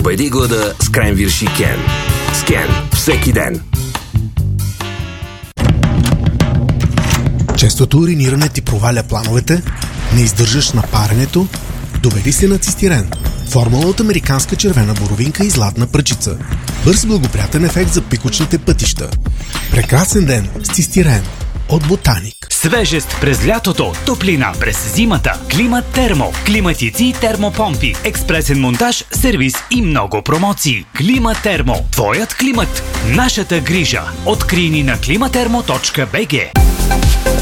Победи глада с Кренвирш и Кен. С Кен всеки ден. Честото уриниране ти проваля плановете, не издържаш на паренето, доведи се на цистирен. Формула от американска червена боровинка и златна пръчица. Бърз благоприятен ефект за пикочните пътища. Прекрасен ден с цистирен от Ботаник. Свежест през лятото, топлина през зимата. Климат Термо, климатици и термопомпи, експресен монтаж, сервис и много промоции. Климат Термо, твоят климат, нашата грижа. Открий ни на klimatermo.bg.